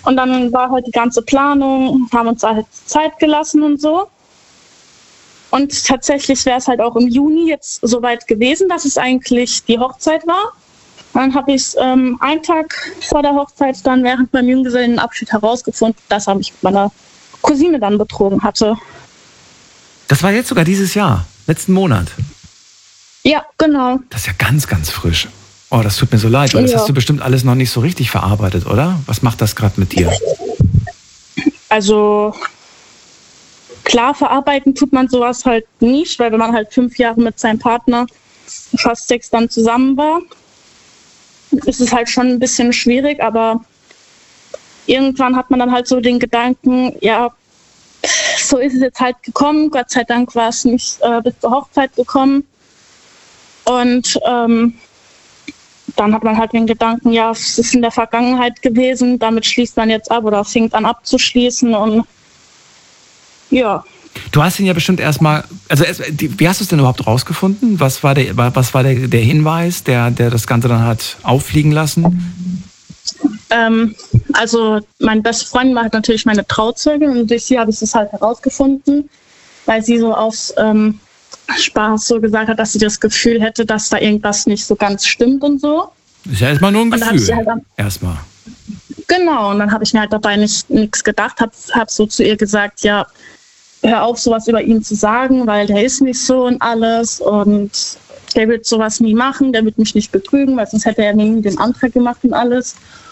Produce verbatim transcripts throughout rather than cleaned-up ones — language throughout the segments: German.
Und dann war halt die ganze Planung, haben uns halt Zeit gelassen und so. Und tatsächlich wäre es halt auch im Juni jetzt soweit gewesen, dass es eigentlich die Hochzeit war. Dann habe ich ähm, einen Tag vor der Hochzeit dann während meinem Junggesellenabschied herausgefunden, dass er mich mit meiner Cousine dann betrogen hatte. Das war jetzt sogar dieses Jahr, letzten Monat? Ja, genau. Das ist ja ganz, ganz frisch. Oh, das tut mir so leid, weil das ja. hast du bestimmt alles noch nicht so richtig verarbeitet, oder? Was macht das gerade mit dir? Also klar, verarbeiten tut man sowas halt nicht, weil wenn man halt fünf Jahre mit seinem Partner, fast sechs dann zusammen war, ist es halt schon ein bisschen schwierig, aber irgendwann hat man dann halt so den Gedanken, ja, so ist es jetzt halt gekommen, Gott sei Dank war es nicht äh, bis zur Hochzeit gekommen und ähm, dann hat man halt den Gedanken, ja, es ist in der Vergangenheit gewesen, damit schließt man jetzt ab oder fängt an abzuschließen und ja. Du hast ihn ja bestimmt erstmal, also erst, wie hast du es denn überhaupt rausgefunden? Was war der, was war der, der Hinweis, der, der das Ganze dann hat auffliegen lassen? Ähm, also mein bester Freund war halt natürlich meine Trauzeugin und durch sie habe ich das halt herausgefunden, weil sie so aus ähm, Spaß so gesagt hat, dass sie das Gefühl hätte, dass da irgendwas nicht so ganz stimmt und so. Ist ja erstmal nur ein Gefühl. Halt dann, erstmal. Genau, und dann habe ich mir halt dabei nicht nichts gedacht, habe hab so zu ihr gesagt, ja, hör auf, sowas über ihn zu sagen, weil der ist nicht so und alles und der wird sowas nie machen, der wird mich nicht betrügen, weil sonst hätte er nie den Antrag gemacht und alles.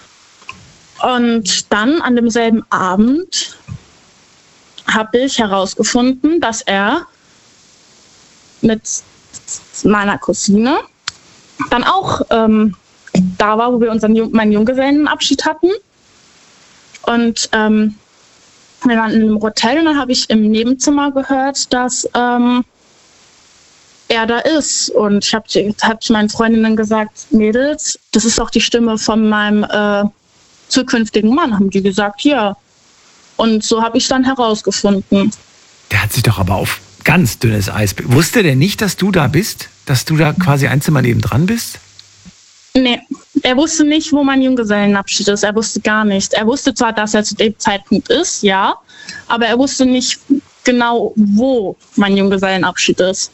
Und dann an demselben Abend habe ich herausgefunden, dass er mit meiner Cousine dann auch ähm, da war, wo wir unseren meinen Junggesellenabschied hatten. Und ähm, wir waren in einem Hotel und dann habe ich im Nebenzimmer gehört, dass ähm, er da ist. Und ich habe hab meinen Freundinnen gesagt, Mädels, das ist doch die Stimme von meinem äh, zukünftigen Mann. Haben die gesagt, ja. Und so habe ich dann herausgefunden. Der hat sich doch aber auf ganz dünnes Eis. Wusste der nicht, dass du da bist? Dass du da quasi ein Zimmer nebendran bist? Nee, er wusste nicht, wo mein Junggesellenabschied ist. Er wusste gar nicht. Er wusste zwar, dass er zu dem Zeitpunkt ist, ja, aber er wusste nicht genau, wo mein Junggesellenabschied ist.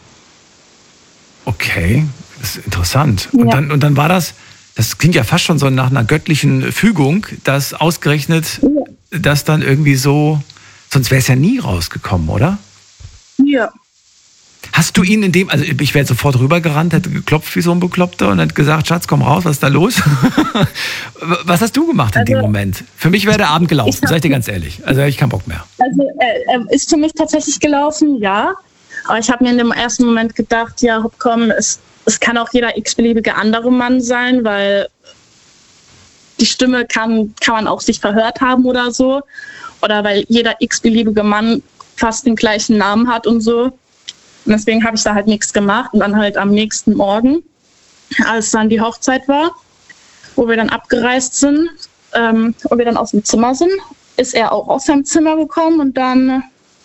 Okay, das ist interessant. Und, ja. dann, und dann war das, das klingt ja fast schon so nach einer göttlichen Fügung, dass ausgerechnet ja. das dann irgendwie so, sonst wäre es ja nie rausgekommen, oder? Ja. Hast du ihn in dem, also ich wäre sofort rübergerannt, hätte geklopft wie so ein Bekloppter und hätte gesagt, Schatz, komm raus, was ist da los? Was hast du gemacht in also, dem Moment? Für mich wäre der Abend gelaufen, sag ich dir ganz ehrlich. Also ich keinen Bock mehr. Also er, er ist für mich tatsächlich gelaufen, ja. Aber ich habe mir in dem ersten Moment gedacht, ja, komm, es, es kann auch jeder x-beliebige andere Mann sein, weil die Stimme kann, kann man auch sich verhört haben oder so. Oder weil jeder x-beliebige Mann fast den gleichen Namen hat und so. Und deswegen habe ich da halt nichts gemacht. Und dann halt am nächsten Morgen, als dann die Hochzeit war, wo wir dann abgereist sind, ähm, und wir dann aus dem Zimmer sind, ist er auch aus seinem Zimmer gekommen. Und dann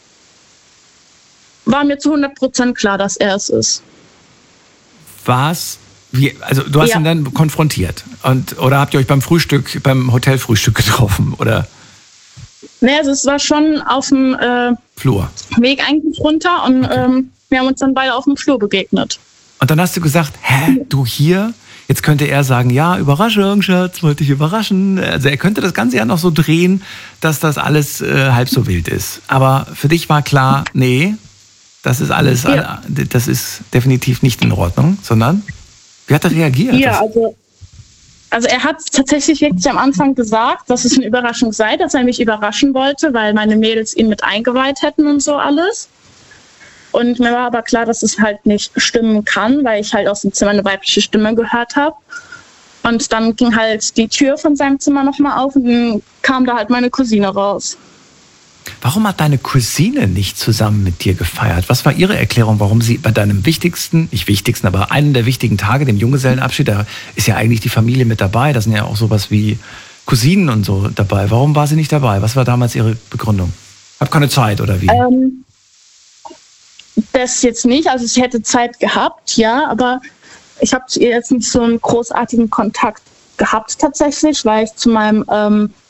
war mir zu hundert Prozent klar, dass er es ist. Was? Wie, also du hast ja. ihn dann konfrontiert? Und, oder habt ihr euch beim Frühstück, beim Hotelfrühstück getroffen? Oder? Nee, also es war schon auf dem äh, Flur. Weg eigentlich runter und okay. ähm, wir haben uns dann beide auf dem Flur begegnet. Und dann hast du gesagt, hä, du hier? Jetzt könnte er sagen, ja, Überraschung, Schatz, wollte ich überraschen. Also er könnte das Ganze ja noch so drehen, dass das alles äh, halb so wild ist. Aber für dich war klar, nee, das ist alles, ja. das ist definitiv nicht in Ordnung, sondern wie hat er reagiert? Ja, also, also er hat tatsächlich wirklich am Anfang gesagt, dass es eine Überraschung sei, dass er mich überraschen wollte, weil meine Mädels ihn mit eingeweiht hätten und so alles. Und mir war aber klar, dass es halt nicht stimmen kann, weil ich halt aus dem Zimmer eine weibliche Stimme gehört habe. Und dann ging halt die Tür von seinem Zimmer nochmal auf und dann kam da halt meine Cousine raus. Warum hat deine Cousine nicht zusammen mit dir gefeiert? Was war ihre Erklärung, warum sie bei deinem wichtigsten, nicht wichtigsten, aber einen der wichtigen Tage, dem Junggesellenabschied, da ist ja eigentlich die Familie mit dabei, da sind ja auch sowas wie Cousinen und so dabei. Warum war sie nicht dabei? Was war damals ihre Begründung? Hab keine Zeit oder wie? Ähm, das jetzt nicht, also ich hätte Zeit gehabt, ja, aber ich habe zu ihr jetzt nicht so einen großartigen Kontakt gehabt tatsächlich, weil ich zu meinem ähm,